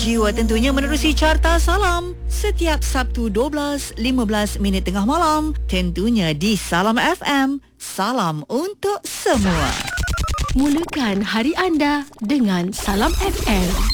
jiwa tentunya menerusi Carta Salam setiap Sabtu 12.15 minit tengah malam, tentunya di Salam FM. Salam untuk semua. Mulakan hari anda dengan Salam FM.